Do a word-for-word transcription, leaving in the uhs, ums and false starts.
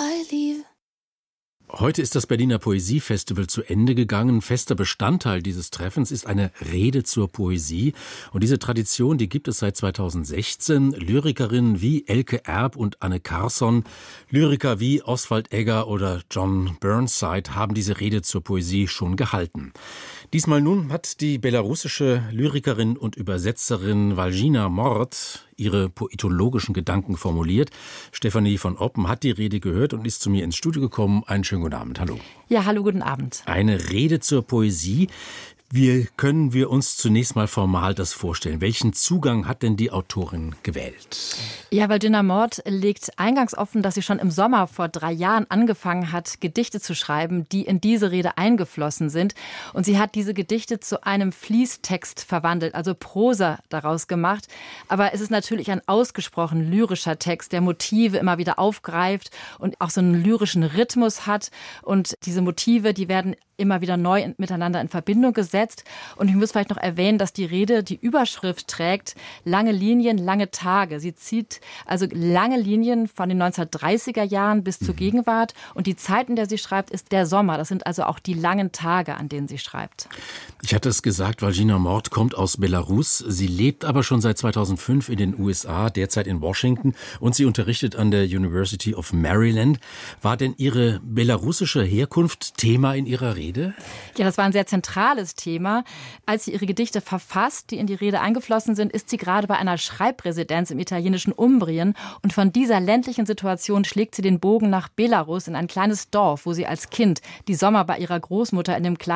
I leave. Heute ist das Berliner Poesiefestival zu Ende gegangen. Fester Bestandteil dieses Treffens ist eine Rede zur Poesie. Und diese Tradition, die gibt es seit zweitausendsechzehn. Lyrikerinnen wie Elke Erb und Anne Carson, Lyriker wie Oswald Egger oder John Burnside haben diese Rede zur Poesie schon gehalten. Diesmal nun hat die belarussische Lyrikerin und Übersetzerin Walžina Mord ihre poetologischen Gedanken formuliert. Stefanie von Oppen hat die Rede gehört und ist zu mir ins Studio gekommen. Einen schönen guten Abend. Hallo. Ja, hallo, guten Abend. Eine Rede zur Poesie. Wie können wir uns zunächst mal formal das vorstellen? Welchen Zugang hat denn die Autorin gewählt? Ja, Walžina Mord legt eingangs offen, dass sie schon im Sommer vor drei Jahren angefangen hat, Gedichte zu schreiben, die in diese Rede eingeflossen sind. Und sie hat diese Gedichte zu einem Fließtext verwandelt, also Prosa daraus gemacht. Aber es ist natürlich ein ausgesprochen lyrischer Text, der Motive immer wieder aufgreift und auch so einen lyrischen Rhythmus hat. Und diese Motive, die werden immer wieder neu miteinander in Verbindung gesetzt. Und ich muss vielleicht noch erwähnen, dass die Rede die Überschrift trägt, lange Linien, lange Tage. Sie zieht also lange Linien von den neunzehnhundertdreißiger Jahren bis zur Gegenwart. Und die Zeit, in der sie schreibt, ist der Sommer. Das sind also auch die langen Tage, an denen sie schreibt. Ich hatte es gesagt, Walžina Mord kommt aus Belarus. Sie lebt aber schon seit zweitausendfünf in den U S A, derzeit in Washington. Und sie unterrichtet an der University of Maryland. War denn ihre belarussische Herkunft Thema in ihrer Rede? Ja, das war ein sehr zentrales Thema. Als sie ihre Gedichte verfasst, die in die Rede eingeflossen sind, ist sie gerade bei einer Schreibresidenz im italienischen Umbrien. Und von dieser ländlichen Situation schlägt sie den Bogen nach Belarus in ein kleines Dorf, wo sie als Kind die Sommer bei ihrer Großmutter in dem kleinen